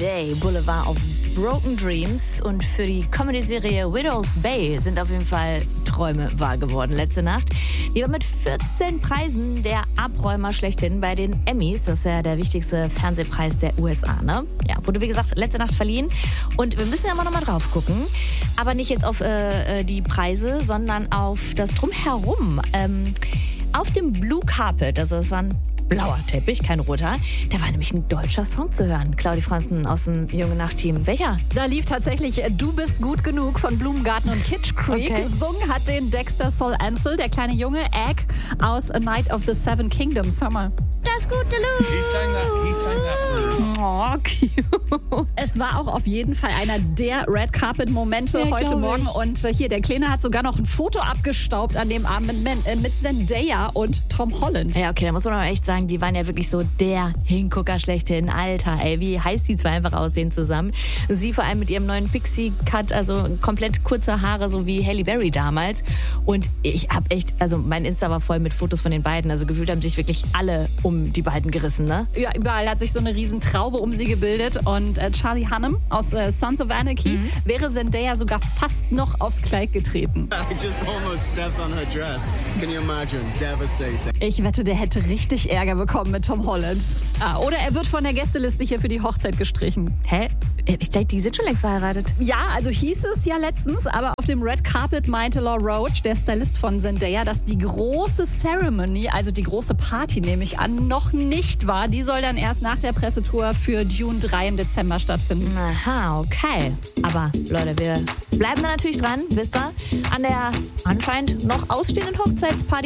Day, Boulevard of Broken Dreams. Und für die Comedy-Serie Widow's Bay sind auf jeden Fall Träume wahr geworden letzte Nacht. Die war mit 14 Preisen der Abräumer schlechthin bei den Emmys. Das ist ja der wichtigste Fernsehpreis der USA, ne? Ja, wurde wie gesagt letzte Nacht verliehen. Und wir müssen ja immer noch mal drauf gucken. Aber nicht jetzt auf die Preise, sondern auf das Drumherum. Auf dem Blue Carpet, also es war ein blauer Teppich, kein roter. Da war nämlich ein deutscher Song zu hören. Claudi Franzen aus dem Junge Nacht-Team. Welcher? Da lief tatsächlich Du bist gut genug von Blumengarten und Kitsch Creek. Okay. Gesungen hat den Dexter Sol Ansel, der kleine Junge Egg aus A Night of the Seven Kingdoms. Hör mal. Das gute Look. He sang that. Oh, cute. Es war auch auf jeden Fall einer der Red Carpet Momente Ja, heute glaub Morgen. ich. Und hier, der Kleine hat sogar noch ein Foto abgestaubt an dem Abend mit Zendaya und Tom Holland. Ja, okay, da muss man aber echt sagen, die waren ja wirklich so der Hingucker schlechthin. Alter, ey, wie heiß die zwei einfach aussehen zusammen. Sie vor allem mit ihrem neuen Pixie-Cut, also komplett kurze Haare, so wie Halle Berry damals. Und ich hab echt, also mein Insta war voll mit Fotos von den beiden. Also gefühlt haben sich wirklich alle um die beiden gerissen, ne? Ja, überall hat sich so eine riesen Traube um sie gebildet. Und Charlie Hunnam aus Sons of Anarchy wäre Zendaya sogar fast noch aufs Kleid getreten. I just almost stepped on her dress. Can you imagine? Devastating. Ich wette, der hätte richtig Ärger bekommen mit Tom Holland. Oder er wird von der Gästeliste hier für die Hochzeit gestrichen. Hä? Ich dachte, die sind schon längst verheiratet. Ja, also hieß es ja letztens, aber auf dem Red Carpet meinte Law Roach, der Stylist von Zendaya, dass die große Ceremony, also die große Party nehme ich an, noch nicht war. Die soll dann erst nach der Pressetour für Dune 3 im Dezember stattfinden. Aha, okay. Aber Leute, wir bleiben da natürlich dran, wisst ihr, an der anscheinend noch ausstehenden Hochzeitsparty